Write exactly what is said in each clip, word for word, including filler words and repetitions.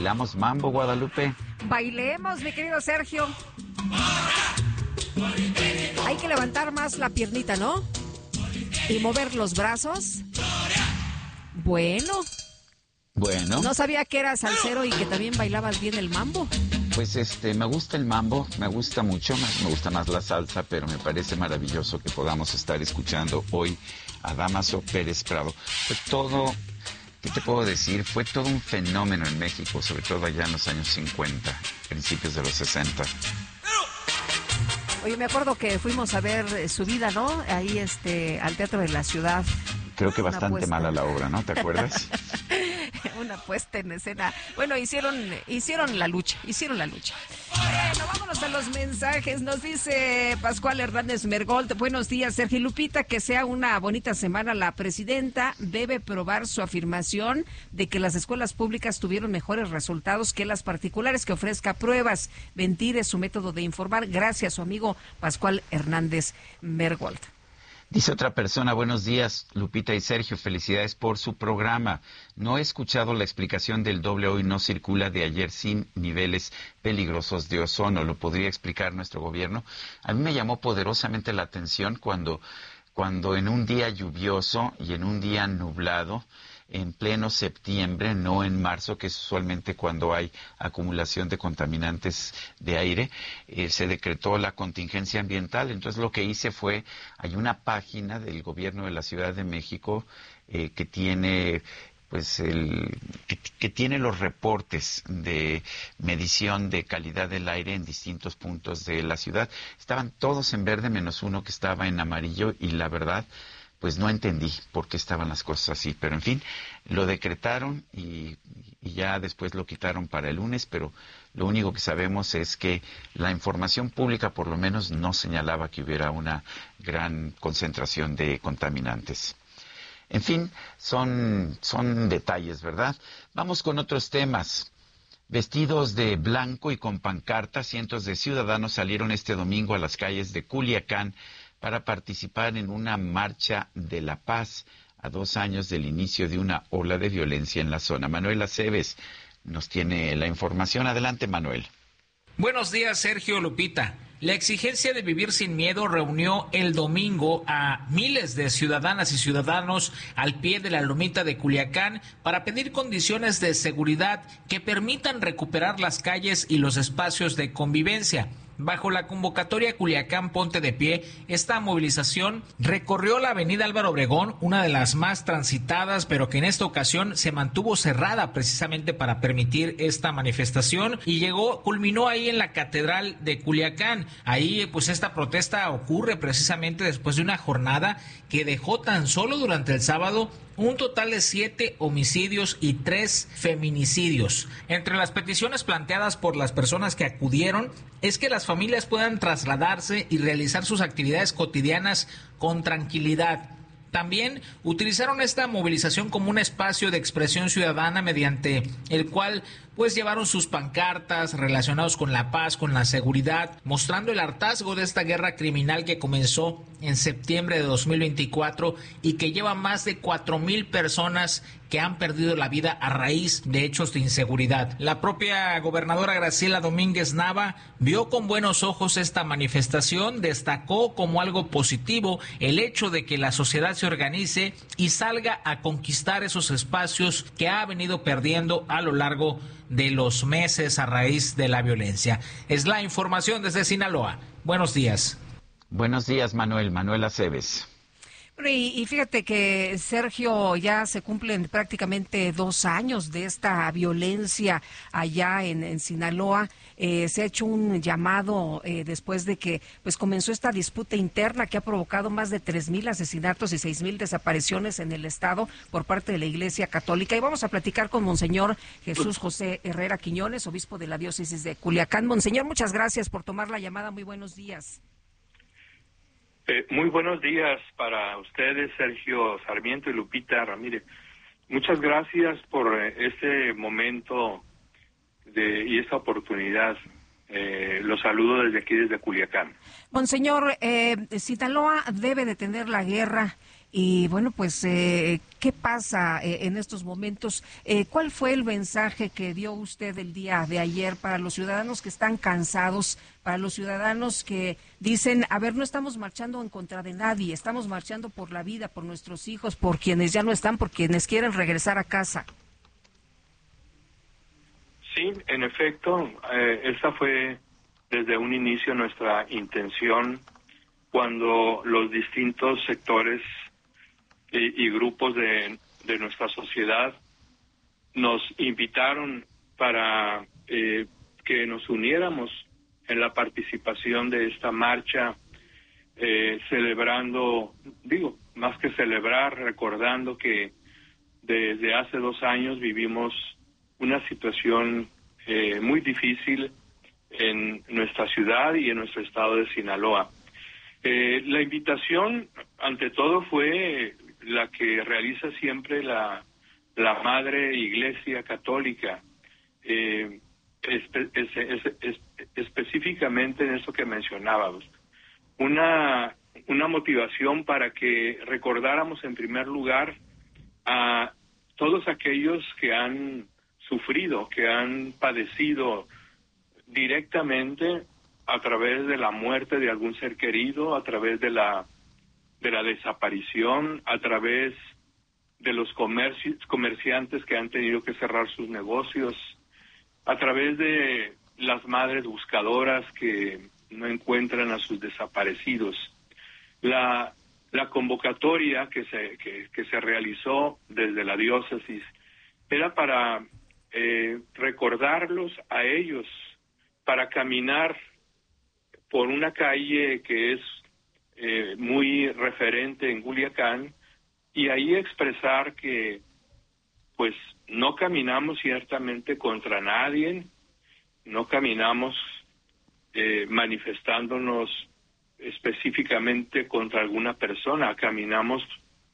¿Bailamos mambo, Guadalupe? Bailemos, mi querido Sergio. Hay que levantar más la piernita, ¿no? Y mover los brazos. Bueno. Bueno. No sabía que eras salsero y que también bailabas bien el mambo. Pues este, me gusta el mambo, me gusta mucho, me gusta más la salsa, pero me parece maravilloso que podamos estar escuchando hoy a Dámaso Pérez Prado. Fue todo, ¿qué te puedo decir? Fue todo un fenómeno en México, sobre todo allá en los años cincuenta, principios de los sesenta. Oye, me acuerdo que fuimos a ver su vida, ¿no? Ahí, este, al Teatro de la Ciudad. Creo que bastante mala la obra, ¿no? ¿Te acuerdas? Una puesta en escena. Bueno, hicieron hicieron la lucha, hicieron la lucha. Bueno, vámonos a los mensajes. Nos dice Pascual Hernández Mergold. Buenos días, Sergio Lupita. Que sea una bonita semana. La presidenta debe probar su afirmación de que las escuelas públicas tuvieron mejores resultados que las particulares, que ofrezca pruebas. Mentir es su método de informar. Gracias, su amigo Pascual Hernández Mergold. Dice otra persona, buenos días, Lupita y Sergio, felicidades por su programa. No he escuchado la explicación del doble hoy no circula de ayer sin niveles peligrosos de ozono. ¿Lo podría explicar nuestro gobierno? A mí me llamó poderosamente la atención cuando, cuando en un día lluvioso y en un día nublado, en pleno septiembre, no en marzo, que es usualmente cuando hay acumulación de contaminantes de aire, eh, se decretó la contingencia ambiental. Entonces lo que hice fue, hay una página del gobierno de la Ciudad de México eh, que tiene pues el que, que tiene los reportes de medición de calidad del aire en distintos puntos de la ciudad. Estaban todos en verde menos uno que estaba en amarillo y la verdad pues no entendí por qué estaban las cosas así, pero en fin, lo decretaron y, y ya después lo quitaron para el lunes, pero lo único que sabemos es que la información pública por lo menos no señalaba que hubiera una gran concentración de contaminantes. En fin, son, son detalles, ¿verdad? Vamos con otros temas. Vestidos de blanco y con pancartas, cientos de ciudadanos salieron este domingo a las calles de Culiacán para participar en una marcha de la paz a dos años del inicio de una ola de violencia en la zona. Manuel Aceves nos tiene la información. Adelante, Manuel. Buenos días, Sergio, Lupita. La exigencia de vivir sin miedo reunió el domingo a miles de ciudadanas y ciudadanos al pie de la lomita de Culiacán para pedir condiciones de seguridad que permitan recuperar las calles y los espacios de convivencia. Bajo la convocatoria Culiacán Ponte de Pie, esta movilización recorrió la avenida Álvaro Obregón, una de las más transitadas, pero que en esta ocasión se mantuvo cerrada precisamente para permitir esta manifestación y llegó, culminó ahí en la Catedral de Culiacán. Ahí pues esta protesta ocurre precisamente después de una jornada que dejó tan solo durante el sábado un total de siete homicidios y tres feminicidios. Entre las peticiones planteadas por las personas que acudieron es que las familias puedan trasladarse y realizar sus actividades cotidianas con tranquilidad. También utilizaron esta movilización como un espacio de expresión ciudadana mediante el cual pues llevaron sus pancartas relacionados con la paz, con la seguridad, mostrando el hartazgo de esta guerra criminal que comenzó en septiembre de dos mil veinticuatro y que lleva más de cuatro mil personas que han perdido la vida a raíz de hechos de inseguridad. La propia gobernadora Graciela Domínguez Nava vio con buenos ojos esta manifestación, destacó como algo positivo el hecho de que la sociedad se organice y salga a conquistar esos espacios que ha venido perdiendo a lo largo de los meses a raíz de la violencia. Es la información desde Sinaloa. Buenos días. Buenos días, Manuel. Manuel Aceves. Y, y fíjate que, Sergio, ya se cumplen prácticamente dos años de esta violencia allá en, en Sinaloa. Eh, se ha hecho un llamado eh, después de que pues comenzó esta disputa interna que ha provocado más de tres mil asesinatos y seis mil desapariciones en el estado por parte de la Iglesia Católica. Y vamos a platicar con Monseñor Jesús José Herrera Quiñones, obispo de la diócesis de Culiacán. Monseñor, muchas gracias por tomar la llamada. Muy buenos días. Eh, muy buenos días para ustedes, Sergio Sarmiento y Lupita Ramírez. Muchas gracias por eh, este momento de, y esta oportunidad. Eh, los saludo desde aquí, desde Culiacán. Monseñor, eh, Sinaloa debe detener la guerra Y bueno, pues, eh, ¿qué pasa eh, en estos momentos? Eh, ¿Cuál fue el mensaje que dio usted el día de ayer para los ciudadanos que están cansados, para los ciudadanos que dicen, a ver, no estamos marchando en contra de nadie, estamos marchando por la vida, por nuestros hijos, por quienes ya no están, por quienes quieren regresar a casa? Sí, en efecto, eh, esa fue desde un inicio nuestra intención cuando los distintos sectores y, y grupos de, de nuestra sociedad nos invitaron para eh, que nos uniéramos en la participación de esta marcha, eh, celebrando, digo, más que celebrar, recordando que desde hace dos años vivimos una situación eh, muy difícil en nuestra ciudad y en nuestro estado de Sinaloa. Eh, la invitación, ante todo, fue la que realiza siempre la, la Madre Iglesia Católica, eh, espe, es, es, es, específicamente en eso que mencionábamos. Una, una motivación para que recordáramos en primer lugar a todos aquellos que han sufrido, que han padecido directamente a través de la muerte de algún ser querido, a través de la de la desaparición, a través de los comerci comerciantes que han tenido que cerrar sus negocios, a través de las madres buscadoras que no encuentran a sus desaparecidos. La la convocatoria que se que, que se realizó desde la diócesis era para eh, recordarlos a ellos, para caminar por una calle que es eh, muy referente en Culiacán y ahí expresar que pues no caminamos ciertamente contra nadie, no caminamos eh, manifestándonos específicamente contra alguna persona, caminamos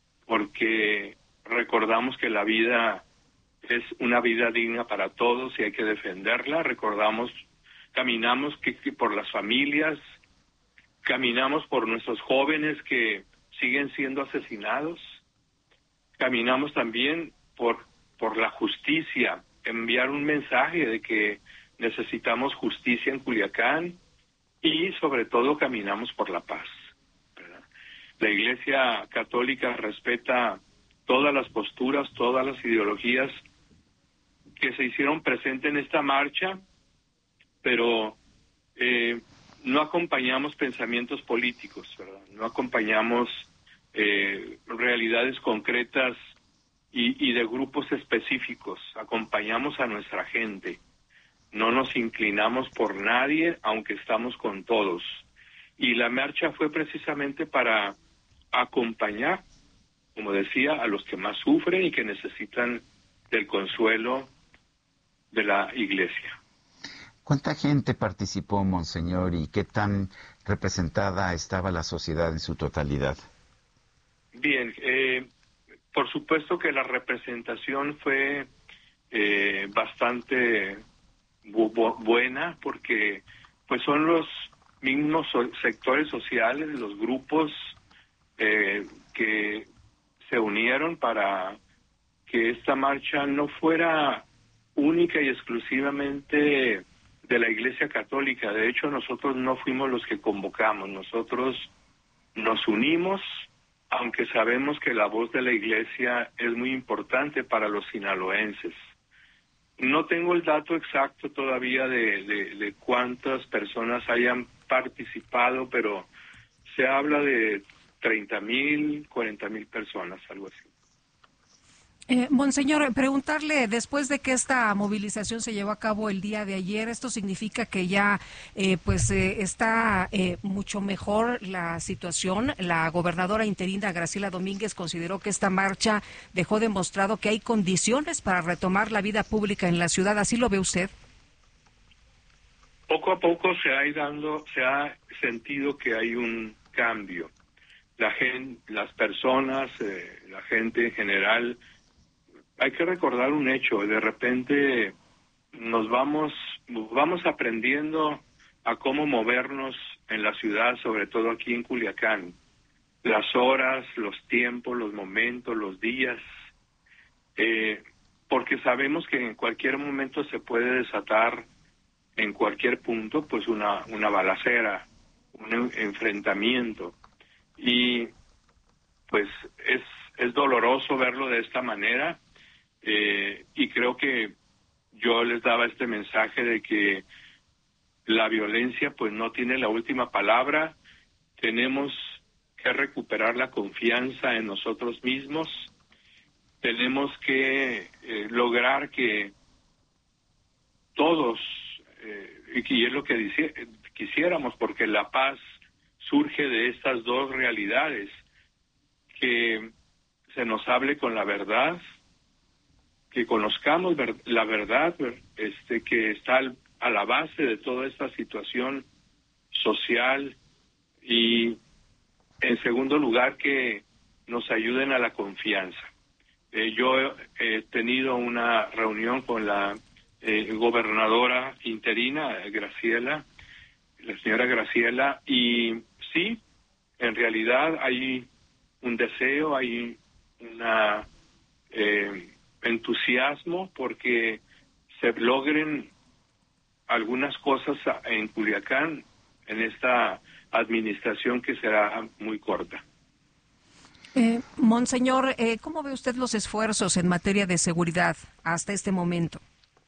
porque recordamos que la vida es una vida digna para todos y hay que defenderla, recordamos Caminamos que, que por las familias, caminamos por nuestros jóvenes que siguen siendo asesinados, caminamos también por, por la justicia, enviar un mensaje de que necesitamos justicia en Culiacán y sobre todo caminamos por la paz, ¿verdad? La Iglesia Católica respeta todas las posturas, todas las ideologías que se hicieron presentes en esta marcha, pero eh, no acompañamos pensamientos políticos, ¿verdad? No acompañamos eh, realidades concretas y, y de grupos específicos, acompañamos a nuestra gente, no nos inclinamos por nadie, aunque estamos con todos. Y la marcha fue precisamente para acompañar, como decía, a los que más sufren y que necesitan del consuelo de la Iglesia. ¿Cuánta gente participó, Monseñor, y qué tan representada estaba la sociedad en su totalidad? Bien, eh, por supuesto que la representación fue eh, bastante bu bu buena, porque pues son los mismos so sectores sociales, los grupos eh, que se unieron para que esta marcha no fuera única y exclusivamente de la Iglesia Católica. De hecho, nosotros no fuimos los que convocamos, nosotros nos unimos, aunque sabemos que la voz de la Iglesia es muy importante para los sinaloenses. No tengo el dato exacto todavía de, de, de cuántas personas hayan participado, pero se habla de treinta mil, cuarenta mil personas, algo así. Eh, Monseñor, preguntarle, después de que esta movilización se llevó a cabo el día de ayer, ¿esto significa que ya eh, pues eh, está eh, mucho mejor la situación? La gobernadora interina Graciela Domínguez consideró que esta marcha dejó demostrado que hay condiciones para retomar la vida pública en la ciudad. ¿Así lo ve usted? Poco a poco se ha ido dando, se ha sentido que hay un cambio. La gente, las personas, eh, la gente en general. Hay que recordar un hecho, de repente nos vamos, vamos aprendiendo a cómo movernos en la ciudad, sobre todo aquí en Culiacán. las horas, los tiempos, los momentos, los días, eh, porque sabemos que en cualquier momento se puede desatar en cualquier punto pues una, una balacera, un enfrentamiento, y pues es, es doloroso verlo de esta manera, eh, y creo que yo les daba este mensaje de que la violencia pues no tiene la última palabra. Tenemos que recuperar la confianza en nosotros mismos, tenemos que eh, lograr que todos, eh, y es lo que dice, quisiéramos, porque la paz surge de estas dos realidades, que se nos hable con la verdad, que conozcamos ver, la verdad, este, que está al, a la base de toda esta situación social, y en segundo lugar que nos ayuden a la confianza. Eh, yo he tenido una reunión con la eh, gobernadora interina, Graciela, la señora Graciela, y sí, en realidad hay un deseo, hay una eh, entusiasmo porque se logren algunas cosas en Culiacán en esta administración que será muy corta. Eh, Monseñor, eh, ¿cómo ve usted los esfuerzos en materia de seguridad hasta este momento?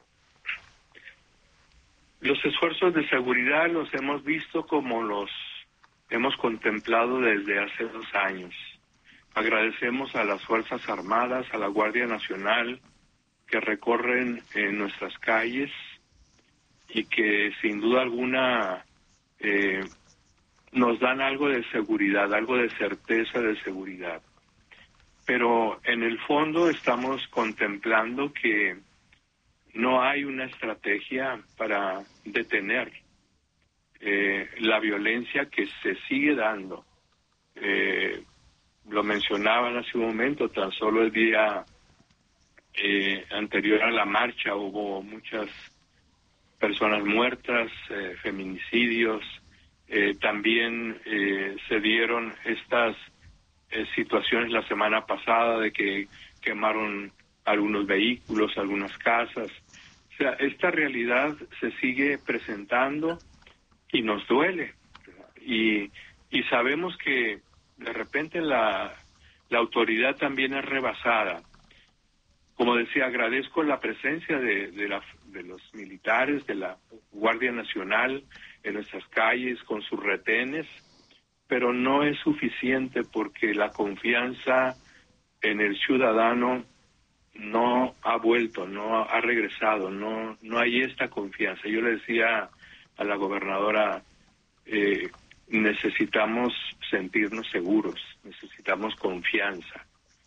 Los esfuerzos de seguridad los hemos visto como los hemos contemplado desde hace dos años. Agradecemos a las Fuerzas Armadas, a la Guardia Nacional, que recorren en nuestras calles y que sin duda alguna eh, nos dan algo de seguridad, algo de certeza de seguridad. Pero en el fondo estamos contemplando que no hay una estrategia para detener eh, la violencia que se sigue dando. Eh, lo mencionaban hace un momento, tan solo el día eh, anterior a la marcha hubo muchas personas muertas, eh, feminicidios. Eh, también eh, se dieron estas eh, situaciones la semana pasada de que quemaron algunos vehículos, algunas casas. O sea, esta realidad se sigue presentando y nos duele. Y, y sabemos que de repente la, la autoridad también es rebasada. Como decía, agradezco la presencia de, de, la, de los militares, de la Guardia Nacional en nuestras calles con sus retenes, pero no es suficiente porque la confianza en el ciudadano no ha vuelto, no ha regresado, no, no hay esta confianza. Yo le decía a la gobernadora, eh, necesitamos sentirnos seguros, necesitamos confianza.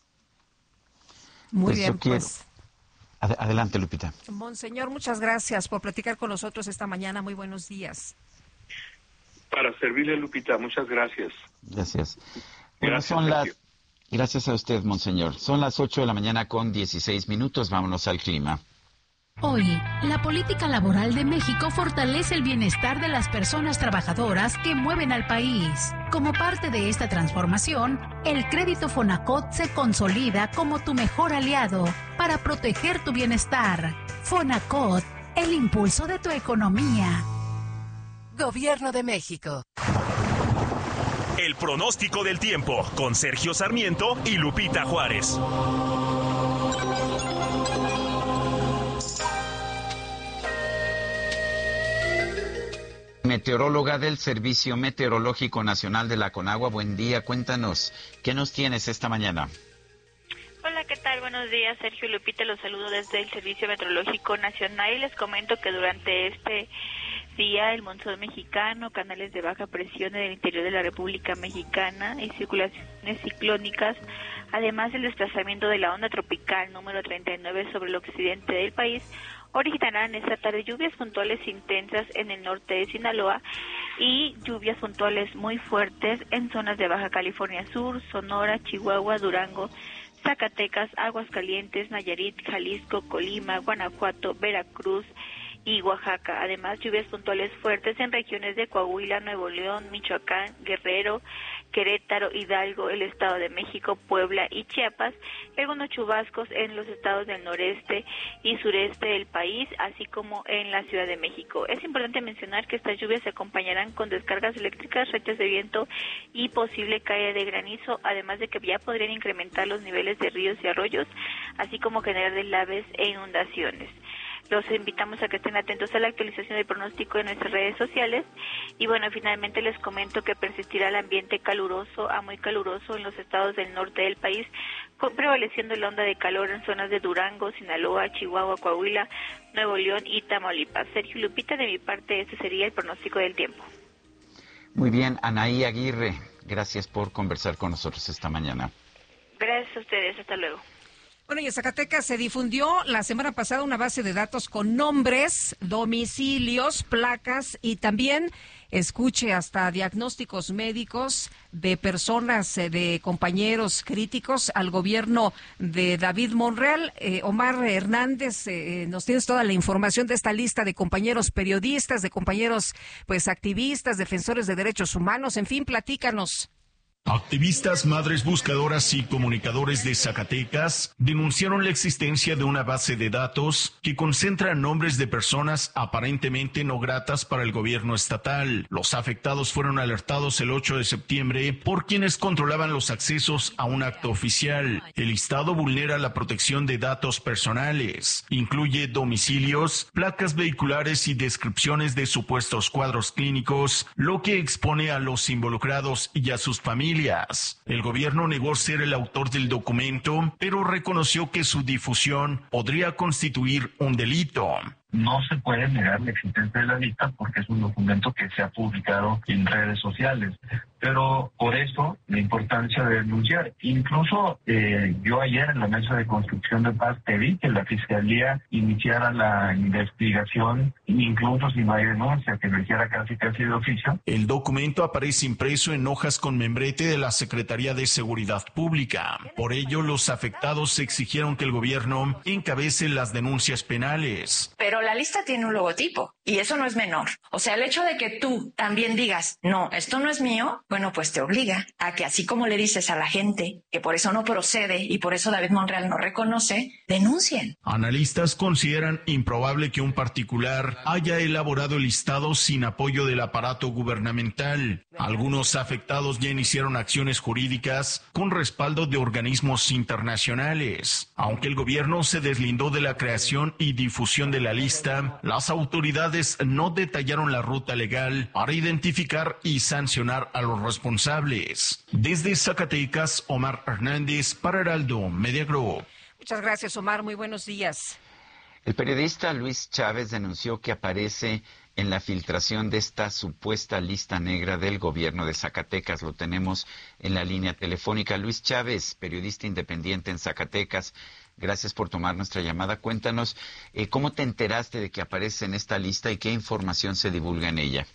Muy Pues bien, yo quiero- pues, Ad- Adelante, Lupita. Monseñor, muchas gracias por platicar con nosotros esta mañana. Muy buenos días. Para servirle, Lupita, muchas gracias. Gracias. Bueno, Gracias, son las... Sergio. Gracias a usted, Monseñor. Son las ocho de la mañana con dieciséis minutos. Vámonos al clima. Hoy, la política laboral de México fortalece el bienestar de las personas trabajadoras que mueven al país. Como parte de esta transformación, el crédito Fonacot se consolida como tu mejor aliado para proteger tu bienestar. Fonacot, el impulso de tu economía. Gobierno de México. El pronóstico del tiempo con Sergio Sarmiento y Lupita Juárez. Meteoróloga del Servicio Meteorológico Nacional de la Conagua, buen día, cuéntanos, ¿qué nos tienes esta mañana? Hola, ¿qué tal? Buenos días, Sergio Lupita, los saludo desde el Servicio Meteorológico Nacional y les comento que durante este día el monzón mexicano, canales de baja presión en el interior de la República Mexicana y circulaciones ciclónicas, además del desplazamiento de la onda tropical número treinta y nueve sobre el occidente del país, originarán esta tarde lluvias puntuales intensas en el norte de Sinaloa y lluvias puntuales muy fuertes en zonas de Baja California Sur, Sonora, Chihuahua, Durango, Zacatecas, Aguascalientes, Nayarit, Jalisco, Colima, Guanajuato, Veracruz y Oaxaca. Además, lluvias puntuales fuertes en regiones de Coahuila, Nuevo León, Michoacán, Guerrero, Querétaro, Hidalgo, el Estado de México, Puebla y Chiapas, y algunos chubascos en los estados del noreste y sureste del país, así como en la Ciudad de México. Es importante mencionar que estas lluvias se acompañarán con descargas eléctricas, rachas de viento y posible caída de granizo, además de que ya podrían incrementar los niveles de ríos y arroyos, así como generar deslaves e inundaciones. Los invitamos a que estén atentos a la actualización del pronóstico en nuestras redes sociales. Y bueno, finalmente les comento que persistirá el ambiente caluroso a muy caluroso en los estados del norte del país, prevaleciendo la onda de calor en zonas de Durango, Sinaloa, Chihuahua, Coahuila, Nuevo León y Tamaulipas. Sergio, Lupita, de mi parte, este sería el pronóstico del tiempo. Muy bien, Anaí Aguirre, gracias por conversar con nosotros esta mañana. Gracias a ustedes, hasta luego. Bueno, y en Zacatecas se difundió la semana pasada una base de datos con nombres, domicilios, placas y también, escuche, hasta diagnósticos médicos de personas, eh, de compañeros críticos al gobierno de David Monreal. Eh, Omar Hernández, eh, nos tienes toda la información de esta lista de compañeros periodistas, de compañeros pues activistas, defensores de derechos humanos, en fin, platícanos. Activistas, madres buscadoras y comunicadores de Zacatecas denunciaron la existencia de una base de datos que concentra nombres de personas aparentemente no gratas para el gobierno estatal. Los afectados fueron alertados el ocho de septiembre por quienes controlaban los accesos a un acto oficial. El listado vulnera la protección de datos personales. Incluye domicilios, placas vehiculares y descripciones de supuestos cuadros clínicos, lo que expone a los involucrados y a sus familias. El gobierno negó ser el autor del documento, pero reconoció que su difusión podría constituir un delito. No se puede negar la existencia de la lista porque es un documento que se ha publicado en redes sociales. Pero por eso la importancia de denunciar. Incluso eh, yo ayer en la mesa de construcción de paz pedí que la Fiscalía iniciara la investigación, incluso si no hay denuncia, que lo hiciera casi casi de oficio. El documento aparece impreso en hojas con membrete de la Secretaría de Seguridad Pública. Por ello, los afectados exigieron que el gobierno encabece las denuncias penales. Pero la lista tiene un logotipo y eso no es menor. O sea, el hecho de que tú también digas, no, esto no es mío, bueno, pues te obliga a que así como le dices a la gente que por eso no procede y por eso David Monreal no reconoce, denuncien. Analistas consideran improbable que un particular haya elaborado el listado sin apoyo del aparato gubernamental. Algunos afectados ya iniciaron acciones jurídicas con respaldo de organismos internacionales. Aunque el gobierno se deslindó de la creación y difusión de la lista, las autoridades no detallaron la ruta legal para identificar y sancionar a los responsables. Desde Zacatecas, Omar Hernández para Heraldo Media Group. Muchas gracias, Omar. Muy buenos días. El periodista Luis Chávez denunció que aparece en la filtración de esta supuesta lista negra del gobierno de Zacatecas. Lo tenemos en la línea telefónica. Luis Chávez, periodista independiente en Zacatecas. Gracias por tomar nuestra llamada. Cuéntanos, eh, ¿cómo te enteraste de que aparece en esta lista y qué información se divulga en ella?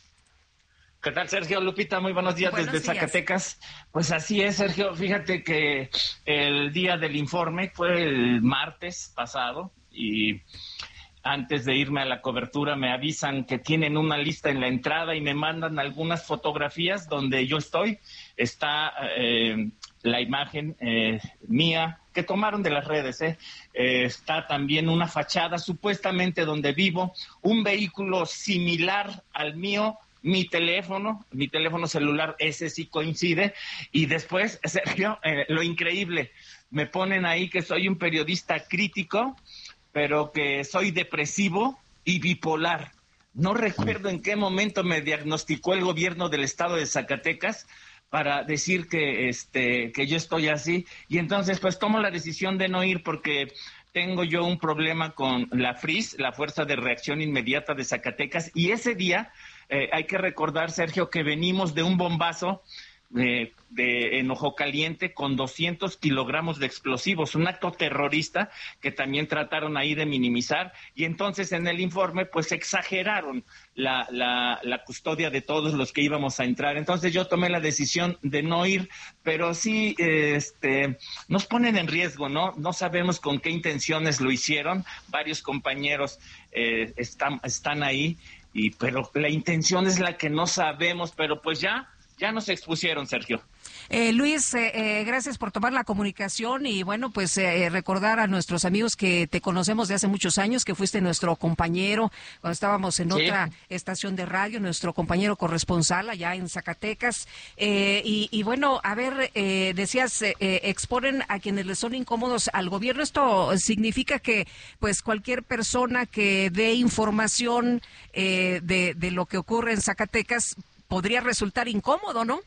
¿Qué tal, Sergio? Lupita, muy buenos días buenos desde días. Zacatecas. Pues así es, Sergio. Fíjate que el día del informe fue el martes pasado y antes de irme a la cobertura me avisan que tienen una lista en la entrada y me mandan algunas fotografías donde yo estoy. Está eh, la imagen eh, mía que tomaron de las redes. Eh. Eh, está también una fachada supuestamente donde vivo, un vehículo similar al mío, mi teléfono, mi teléfono celular, ese sí coincide. Y después, Sergio, eh, lo increíble, me ponen ahí que soy un periodista crítico, pero que soy depresivo y bipolar. No recuerdo en qué momento me diagnosticó el gobierno del estado de Zacatecas para decir que este que yo estoy así. Y entonces, pues tomo la decisión de no ir porque tengo yo un problema con la F R I S, la Fuerza de Reacción Inmediata de Zacatecas, y ese día... Eh, hay que recordar, Sergio, que venimos de un bombazo eh, de enojo caliente con doscientos kilogramos de explosivos, un acto terrorista que también trataron ahí de minimizar, y entonces en el informe pues exageraron la, la, la custodia de todos los que íbamos a entrar. Entonces yo tomé la decisión de no ir, pero sí este, nos ponen en riesgo, ¿no? No sabemos con qué intenciones lo hicieron, varios compañeros eh, están, están ahí, y pero la intención es la que no sabemos, pero pues ya, ya nos expusieron, Sergio. Eh, Luis, eh, eh, gracias por tomar la comunicación y bueno, pues eh, recordar a nuestros amigos que te conocemos de hace muchos años, que fuiste nuestro compañero cuando estábamos en sí. otra estación de radio, nuestro compañero corresponsal allá en Zacatecas. Eh, y, y bueno, a ver, eh, decías, eh, exponen a quienes les son incómodos al gobierno. Esto significa que pues cualquier persona que dé información eh, de, de lo que ocurre en Zacatecas podría resultar incómodo, ¿no?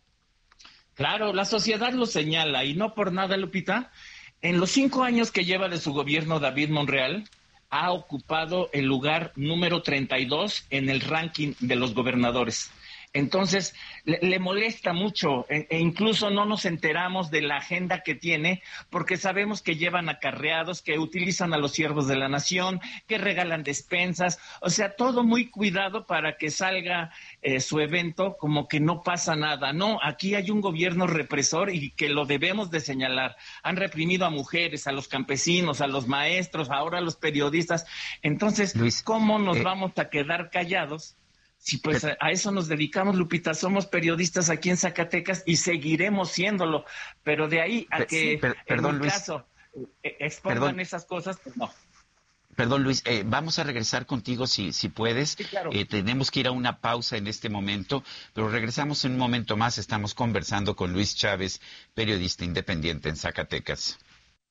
Claro, la sociedad lo señala, y no por nada, Lupita. En los cinco años que lleva de su gobierno David Monreal, ha ocupado el lugar número treinta y dos en el ranking de los gobernadores. Entonces, le, le molesta mucho e, e incluso no nos enteramos de la agenda que tiene, porque sabemos que llevan acarreados, que utilizan a los siervos de la nación, que regalan despensas, o sea, todo muy cuidado para que salga eh, su evento como que no pasa nada. No, aquí hay un gobierno represor y que lo debemos de señalar. Han reprimido a mujeres, a los campesinos, a los maestros, ahora a los periodistas. Entonces, Luis, ¿cómo nos eh... vamos a quedar callados? Sí, pues a, a eso nos dedicamos, Lupita. Somos periodistas aquí en Zacatecas y seguiremos siéndolo. Pero de ahí a que, sí, per, perdón, en mi Luis, caso, eh, expongan perdón. esas cosas, pues no. Perdón, Luis, eh, vamos a regresar contigo si, si puedes. Sí, claro. Eh, tenemos que ir a una pausa en este momento, pero regresamos en un momento más. Estamos conversando con Luis Chávez, periodista independiente en Zacatecas.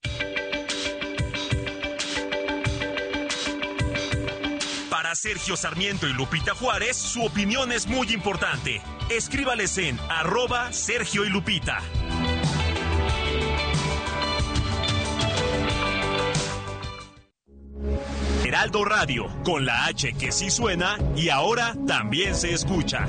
Para Sergio Sarmiento y Lupita Juárez, su opinión es muy importante. Escríbales en arroba Sergio y Lupita. Heraldo Radio, con la H que sí suena y ahora también se escucha.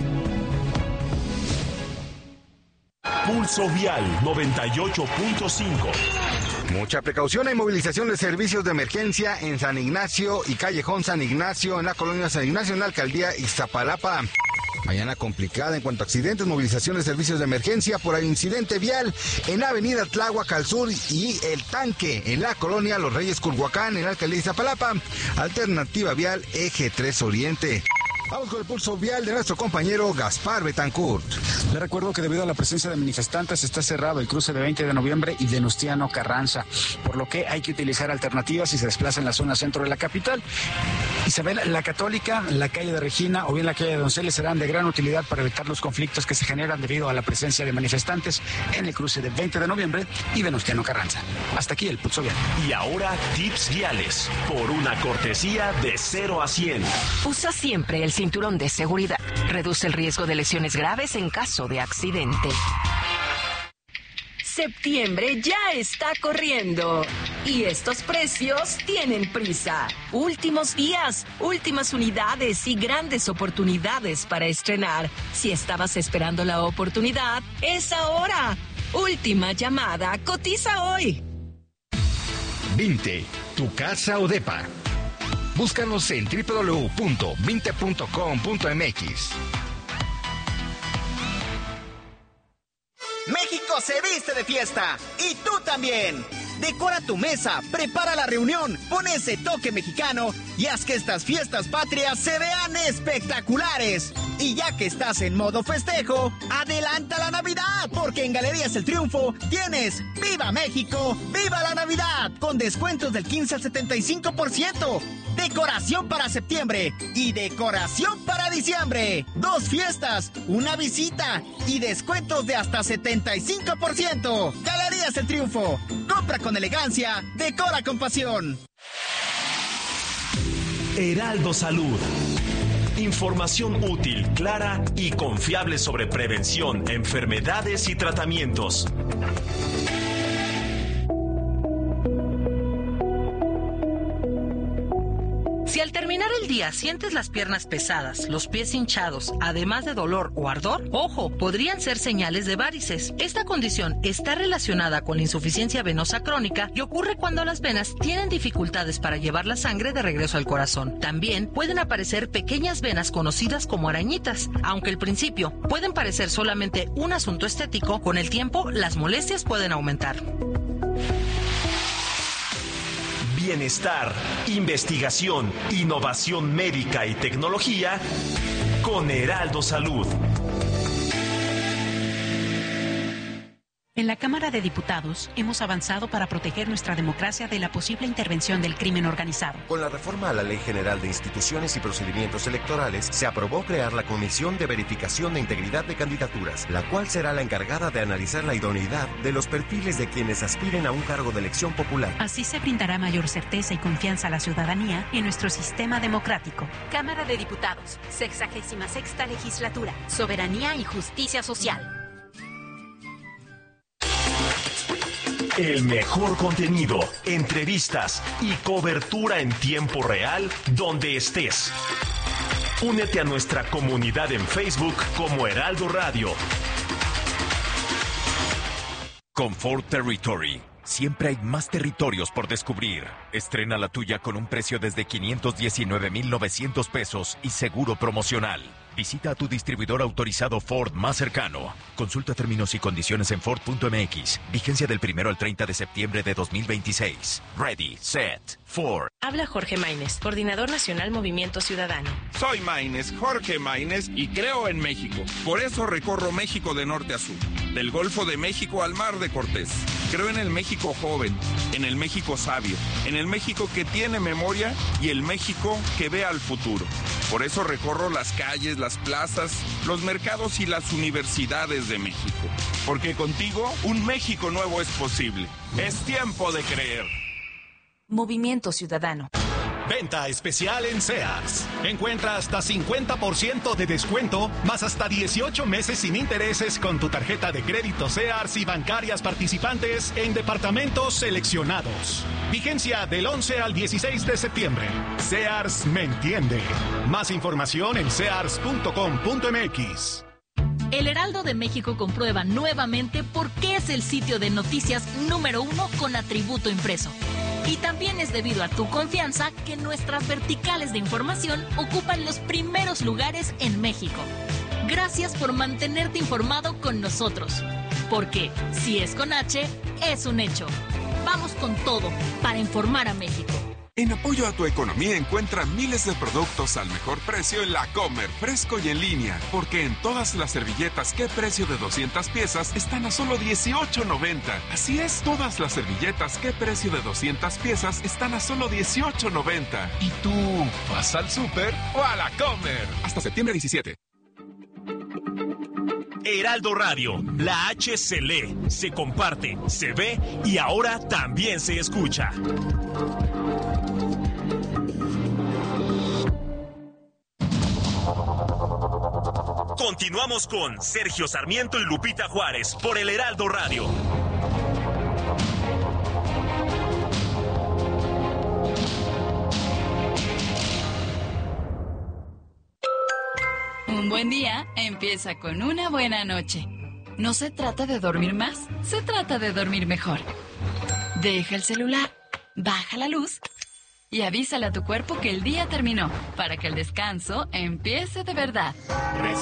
Pulso Vial noventa y ocho punto cinco. Mucha precaución y movilización de servicios de emergencia en San Ignacio y Callejón San Ignacio, en la colonia San Ignacio, en la alcaldía Iztapalapa. Mañana complicada en cuanto a accidentes, movilización de servicios de emergencia por el incidente vial en Avenida Tláhuac al sur y El Tanque, en la colonia Los Reyes Culhuacán, en la alcaldía Iztapalapa. Alternativa vial Eje tres Oriente. Vamos con el pulso vial de nuestro compañero Gaspar Betancourt. Le recuerdo que debido a la presencia de manifestantes está cerrado el cruce de veinte de noviembre y Venustiano Carranza, por lo que hay que utilizar alternativas si se desplaza en la zona centro de la capital. Isabel la Católica, la calle de Regina o bien la calle de Donceles serán de gran utilidad para evitar los conflictos que se generan debido a la presencia de manifestantes en el cruce de veinte de noviembre y Venustiano Carranza. Hasta aquí el pulso vial. Y ahora tips viales por una cortesía de cero a cien. Usa siempre el cinturón de seguridad. Reduce el riesgo de lesiones graves en caso de accidente. Septiembre ya está corriendo y estos precios tienen prisa. Últimos días, últimas unidades y grandes oportunidades para estrenar. Si estabas esperando la oportunidad, es ahora. Última llamada, cotiza hoy. Vinte, tu casa o depa. Búscanos en doble u doble u doble u punto vinte punto com punto m x. México se viste de fiesta y tú también. Decora tu mesa, prepara la reunión, pon ese toque mexicano y haz que estas fiestas patrias se vean espectaculares. Y ya que estás en modo festejo, adelanta la Navidad, porque en Galerías El Triunfo tienes ¡Viva México! ¡Viva la Navidad! Con descuentos del quince al setenta y cinco por ciento. Decoración para septiembre y decoración para diciembre. Dos fiestas, una visita y descuentos de hasta setenta y cinco por ciento. Galerías El Triunfo. Compra con elegancia, decora con pasión. Heraldo Salud. Información útil, clara y confiable sobre prevención, enfermedades y tratamientos. Si al al terminar el día sientes las piernas pesadas, los pies hinchados, además de dolor o ardor, ojo, podrían ser señales de varices. Esta condición está relacionada con la insuficiencia venosa crónica y ocurre cuando las venas tienen dificultades para llevar la sangre de regreso al corazón. También pueden aparecer pequeñas venas conocidas como arañitas. Aunque al principio pueden parecer solamente un asunto estético, con el tiempo las molestias pueden aumentar. Bienestar, investigación, innovación médica y tecnología con Heraldo Salud. En la Cámara de Diputados hemos avanzado para proteger nuestra democracia de la posible intervención del crimen organizado. Con la reforma a la Ley General de Instituciones y Procedimientos Electorales, se aprobó crear la Comisión de Verificación de Integridad de Candidaturas, la cual será la encargada de analizar la idoneidad de los perfiles de quienes aspiren a un cargo de elección popular. Así se brindará mayor certeza y confianza a la ciudadanía en nuestro sistema democrático. Cámara de Diputados, sexagésima sexta legislatura, soberanía y justicia social. El mejor contenido, entrevistas y cobertura en tiempo real donde estés. Únete a nuestra comunidad en Facebook como Heraldo Radio. Comfort Territory. Siempre hay más territorios por descubrir. Estrena la tuya con un precio desde quinientos diecinueve mil novecientos pesos y seguro promocional. Visita a tu distribuidor autorizado Ford más cercano. Consulta términos y condiciones en Ford punto M X. Vigencia del primero al treinta de septiembre de dos mil veintiséis. Ready, set, Ford. Habla Jorge Maínez, Coordinador Nacional Movimiento Ciudadano. Soy Maínez, Jorge Maínez, y creo en México. Por eso recorro México de norte a sur, del Golfo de México al Mar de Cortés. Creo en el México joven, en el México sabio, en el México que tiene memoria y el México que ve al futuro. Por eso recorro las calles, las plazas, los mercados y las universidades de México. Porque contigo, un México nuevo es posible. Es tiempo de creer. Movimiento Ciudadano. Venta especial en Sears. Encuentra hasta cincuenta por ciento de descuento, más hasta dieciocho meses sin intereses con tu tarjeta de crédito Sears y bancarias participantes en departamentos seleccionados. Vigencia del once al dieciséis de septiembre. Sears me entiende. Más información en sears punto com punto m x. El Heraldo de México comprueba nuevamente por qué es el sitio de noticias número uno con atributo impreso. Y también es debido a tu confianza que nuestras verticales de información ocupan los primeros lugares en México. Gracias por mantenerte informado con nosotros. Porque si es con H, es un hecho. Vamos con todo para informar a México. En apoyo a tu economía encuentra miles de productos al mejor precio en La Comer, fresco y en línea. Porque en todas las servilletas ¿Qué precio de doscientas piezas? Están a solo dieciocho noventa. Así es, todas las servilletas ¿Qué precio de doscientas piezas? Están a solo dieciocho noventa. ¿Y tú vas al súper o a La Comer? Hasta septiembre diecisiete. Heraldo Radio, la H se lee, se comparte, se ve y ahora también se escucha. Continuamos con Sergio Sarmiento y Lupita Juárez por el Heraldo Radio. Un buen día empieza con una buena noche. No se trata de dormir más, se trata de dormir mejor. Deja el celular, baja la luz y avísale a tu cuerpo que el día terminó, para que el descanso empiece de verdad.